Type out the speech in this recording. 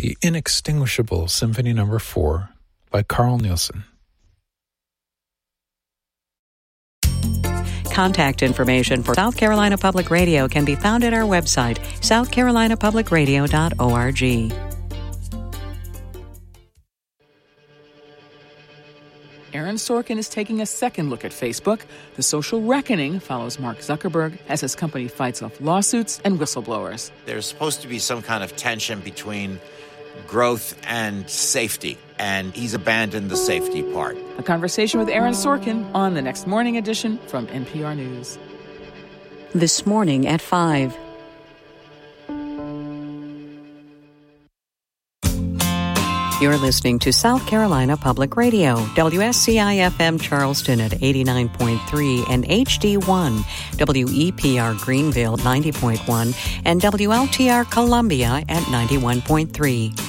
the Inextinguishable Symphony No. 4 by Carl Nielsen. Contact information for South Carolina Public Radio can be found at our website, southcarolinapublicradio.org. Aaron Sorkin is taking a second look at Facebook. The social reckoning follows Mark Zuckerberg as his company fights off lawsuits and whistleblowers. There's supposed to be some kind of tension between growth and safety, and he's abandoned the safety part. A conversation with Aaron Sorkin on the Next Morning edition from NPR News. This morning at 5. You're listening to South Carolina Public Radio, WSCI-FM Charleston at 89.3 and HD1, WEPR Greenville 90.1, and WLTR Columbia at 91.3.